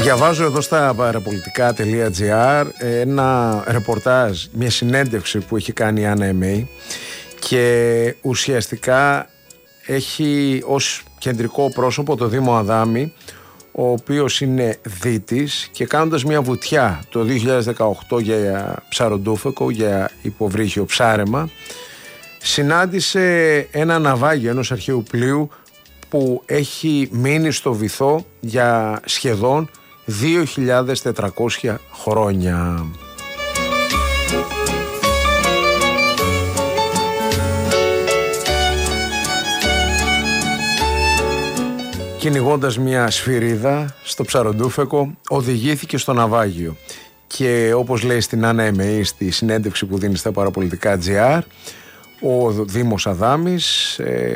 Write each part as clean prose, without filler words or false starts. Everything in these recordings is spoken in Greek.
Διαβάζω εδώ στα παραπολιτικά.gr ένα ρεπορτάζ, μια συνέντευξη που έχει κάνει η Άννα Εμέη και ουσιαστικά έχει ως κεντρικό πρόσωπο το Δήμο Αδάμη, ο οποίος είναι δίτης, και κάνοντας μια βουτιά το 2018 για ψαροντούφεκο, για υποβρύχιο ψάρεμα, συνάντησε ένα ναυάγιο ενός αρχαίου πλοίου που έχει μείνει στο βυθό για σχεδόν 2.400 χρόνια. Κυνηγώντας μια σφυρίδα στο ψαροντούφεκο, οδηγήθηκε στο ναυάγιο. Και όπως λέει στην Άννα Εμεή στη συνέντευξη που δίνει στα παραπολιτικά.gr, ο Δήμος Αδάμης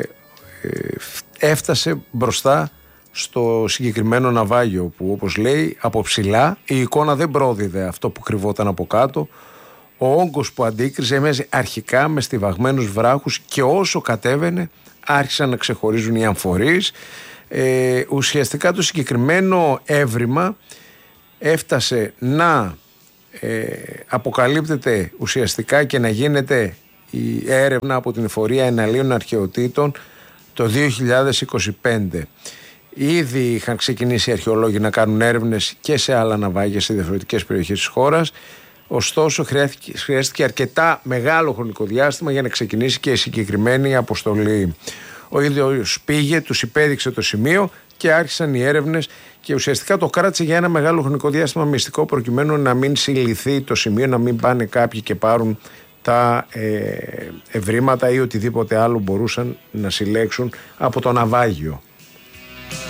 έφτασε μπροστά στο συγκεκριμένο ναυάγιο που, όπως λέει, από ψηλά η εικόνα δεν πρόδιδε αυτό που κρυβόταν από κάτω. Ο όγκος που αντίκριζε έμεινε αρχικά με στιβαγμένους βράχους και όσο κατέβαινε άρχισαν να ξεχωρίζουν οι αμφορείς. Ουσιαστικά το συγκεκριμένο έβριμα έφτασε να αποκαλύπτεται ουσιαστικά και να γίνεται η έρευνα από την Εφορία Εναλίων Αρχαιοτήτων το 2025. Ήδη είχαν ξεκινήσει οι αρχαιολόγοι να κάνουν έρευνες και σε άλλα ναυάγια σε διαφορετικές περιοχές της χώρας. Ωστόσο χρειάστηκε αρκετά μεγάλο χρονικό διάστημα για να ξεκινήσει και η συγκεκριμένη αποστολή. Ο ίδιος πήγε, τους υπέδειξε το σημείο και άρχισαν οι έρευνες και ουσιαστικά το κράτησε για ένα μεγάλο χρονικό διάστημα μυστικό, προκειμένου να μην συλληθεί το σημείο, να μην πάνε κάποιοι και πάρουν τα ευρήματα ή οτιδήποτε άλλο μπορούσαν να συλλέξουν από το ναυάγιο.